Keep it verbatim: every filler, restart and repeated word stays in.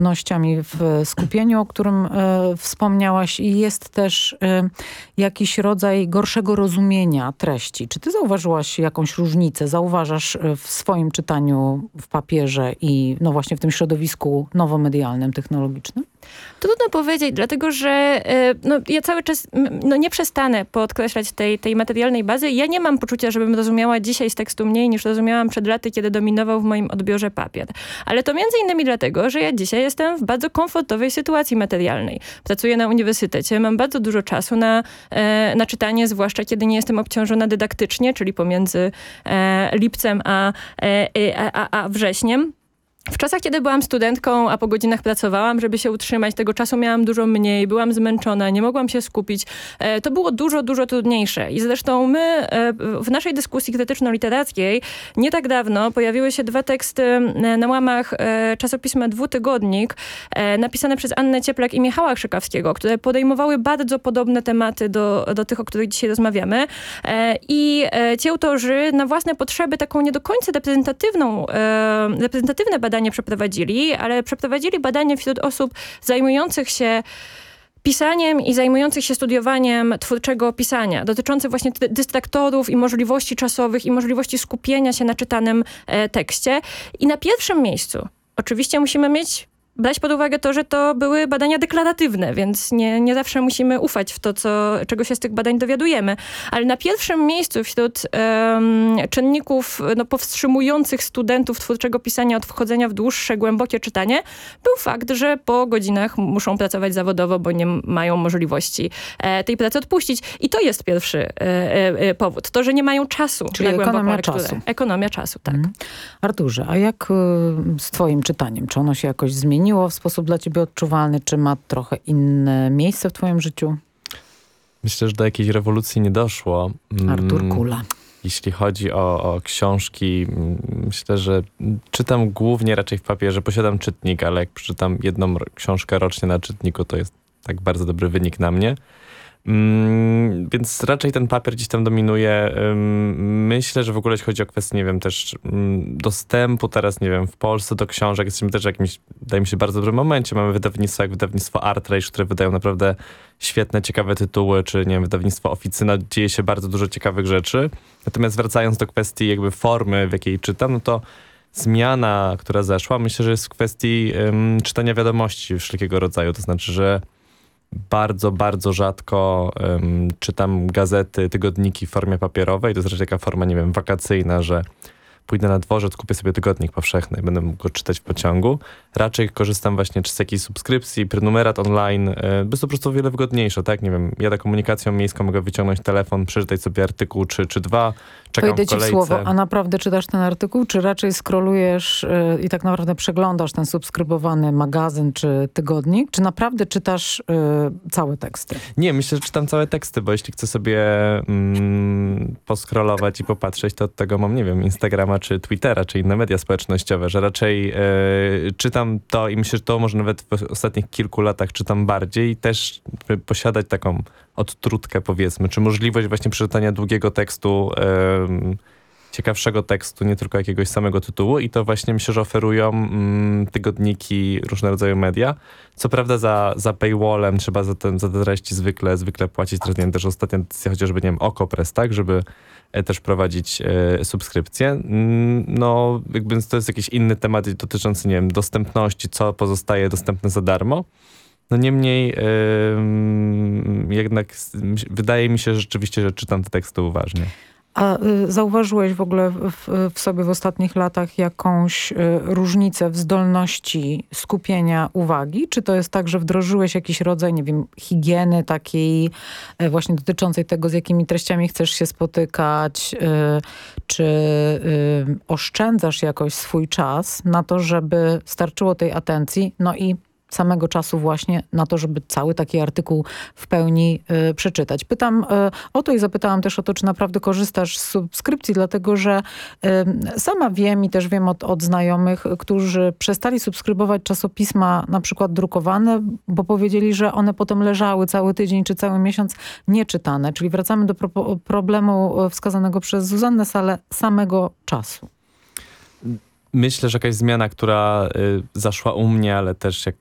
trudnościami w skupieniu, o którym e, wspomniałaś, i jest też e, jakiś rodzaj gorszego rozumienia treści. Czy ty zauważyłaś jakąś różnicę? Zauważasz w swoim czytaniu w papierze i no właśnie w tym środowisku nowomedialnym, technologicznym? Trudno powiedzieć, dlatego że no, ja cały czas no, nie przestanę podkreślać tej, tej materialnej bazy. Ja nie mam poczucia, żebym rozumiała dzisiaj z tekstu mniej niż rozumiałam przed laty, kiedy dominował w moim odbiorze papier. Ale to między innymi dlatego, że ja dzisiaj jestem w bardzo komfortowej sytuacji materialnej. Pracuję na uniwersytecie, mam bardzo dużo czasu na, na czytanie, zwłaszcza kiedy nie jestem obciążona dydaktycznie, czyli pomiędzy lipcem a, a, a, a wrześniem. W czasach, kiedy byłam studentką, a po godzinach pracowałam, żeby się utrzymać, tego czasu miałam dużo mniej, byłam zmęczona, nie mogłam się skupić. To było dużo, dużo trudniejsze. I zresztą my w naszej dyskusji krytyczno-literackiej nie tak dawno pojawiły się dwa teksty na łamach czasopisma Dwutygodnik, napisane przez Annę Cieplak i Michała Krzykowskiego, które podejmowały bardzo podobne tematy do, do tych, o których dzisiaj rozmawiamy. I ci autorzy na własne potrzeby taką nie do końca reprezentatywną, reprezentatywne badanie badanie przeprowadzili, ale przeprowadzili badanie wśród osób zajmujących się pisaniem i zajmujących się studiowaniem twórczego pisania, dotyczące właśnie dystraktorów i możliwości czasowych i możliwości skupienia się na czytanym e, tekście. I na pierwszym miejscu oczywiście musimy mieć brać pod uwagę to, że to były badania deklaratywne, więc nie, nie zawsze musimy ufać w to, co, czego się z tych badań dowiadujemy. Ale na pierwszym miejscu wśród um, czynników no, powstrzymujących studentów twórczego pisania od wchodzenia w dłuższe, głębokie czytanie był fakt, że po godzinach muszą pracować zawodowo, bo nie mają możliwości e, tej pracy odpuścić. I to jest pierwszy e, e, powód. To, że nie mają czasu Czyli na głęboką ekonomia lekturę. czasu. Ekonomia czasu, tak. Mm. Arturze, a jak y, z twoim czytaniem? Czy ono się jakoś zmieniło w sposób dla ciebie odczuwalny? Czy ma trochę inne miejsce w twoim życiu? Myślę, że do jakiejś rewolucji nie doszło. Artur Kula. Jeśli chodzi o, o książki, myślę, że czytam głównie raczej w papierze. Posiadam czytnik, ale jak przeczytam jedną książkę rocznie na czytniku, to jest tak bardzo dobry wynik na mnie. Mm, więc raczej ten papier gdzieś tam dominuje. Ym, myślę, że w ogóle jeśli chodzi o kwestię, nie wiem, też ym, dostępu teraz, nie wiem, w Polsce do książek, jesteśmy też w jakimś, wydaje mi się, bardzo dobrym momencie. Mamy wydawnictwo jak wydawnictwo ArtRage, które wydają naprawdę świetne, ciekawe tytuły, czy nie wiem, wydawnictwo Oficyna, dzieje się bardzo dużo ciekawych rzeczy. Natomiast wracając do kwestii jakby formy, w jakiej czytam, no to zmiana, która zeszła, myślę, że jest w kwestii ym, czytania wiadomości wszelkiego rodzaju. To znaczy, że bardzo, bardzo rzadko um, czytam gazety, tygodniki w formie papierowej. To jest raczej taka forma, nie wiem, wakacyjna, że pójdę na dworzec, kupię sobie tygodnik powszechny i będę mógł go czytać w pociągu. Raczej korzystam właśnie czy z jakiejś subskrypcji, prenumerat online. Yy, jest to po prostu o wiele wygodniejsze, tak? Nie wiem, jadę komunikacją miejską, mogę wyciągnąć telefon, przeczytać sobie artykuł czy, czy dwa, czekam Wejdę w kolejce. ci w słowo, a naprawdę czytasz ten artykuł, czy raczej scrollujesz yy, i tak naprawdę przeglądasz ten subskrybowany magazyn czy tygodnik, czy naprawdę czytasz yy, całe teksty? Nie, myślę, że czytam całe teksty, bo jeśli chcę sobie mm, poskrolować i popatrzeć, to od tego mam, nie wiem, Instagrama czy Twittera, czy inne media społecznościowe, że raczej e, czytam to i myślę, że to może nawet w ostatnich kilku latach czytam bardziej i też posiadać taką odtrutkę, powiedzmy, czy możliwość właśnie przeczytania długiego tekstu, e, ciekawszego tekstu, nie tylko jakiegoś samego tytułu i to właśnie myślę, że oferują mm, tygodniki, różne rodzaje media. Co prawda za, za paywallem trzeba za, ten, za te treści zwykle, zwykle płacić. Teraz nie wiem, też ostatnia decyzja, chociażby, nie wiem, Okopres, tak, żeby e, też prowadzić e, subskrypcje. Mm, no, jakby to jest jakiś inny temat dotyczący, nie wiem, dostępności, co pozostaje dostępne za darmo. No niemniej yy, jednak wydaje mi się rzeczywiście, że czytam te teksty uważnie. A y, zauważyłeś w ogóle w, w sobie w ostatnich latach jakąś y, różnicę w zdolności skupienia uwagi? Czy to jest tak, że wdrożyłeś jakiś rodzaj, nie wiem, higieny takiej y, właśnie dotyczącej tego, z jakimi treściami chcesz się spotykać? Y, czy y, oszczędzasz jakoś swój czas na to, żeby starczyło tej atencji? No i samego czasu właśnie na to, żeby cały taki artykuł w pełni y, przeczytać. Pytam y, o to i zapytałam też o to, czy naprawdę korzystasz z subskrypcji, dlatego że y, sama wiem i też wiem od, od znajomych, którzy przestali subskrybować czasopisma na przykład drukowane, bo powiedzieli, że one potem leżały cały tydzień czy cały miesiąc nieczytane. Czyli wracamy do pro- problemu wskazanego przez Zuzannę Salę samego czasu. myślę, że jakaś zmiana, która y, zaszła u mnie, ale też jak